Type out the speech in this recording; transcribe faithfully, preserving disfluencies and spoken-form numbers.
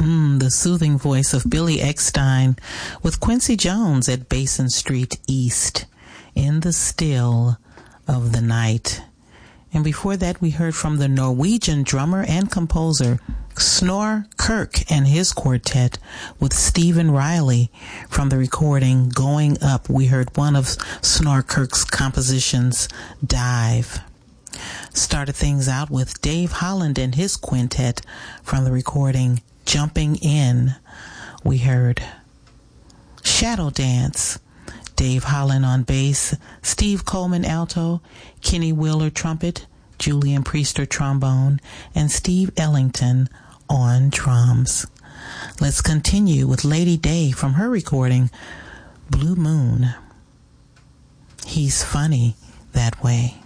Mm, the soothing voice of Billy Eckstine with Quincy Jones at Basin Street East, In the Still of the Night. And before that, we heard from the Norwegian drummer and composer Snorre Kirk and his quartet with Stephen Riley from the recording Going Up. We heard one of Snorre Kirk's compositions, Dive. Started things out with Dave Holland and his quintet from the recording Jumping In. We heard Shadow Dance. Dave Holland on bass, Steve Coleman alto, Kenny Wheeler trumpet, Julian Priester trombone, and Steve Ellington on drums. Let's continue with Lady Day from her recording Blue Moon. He's funny that way.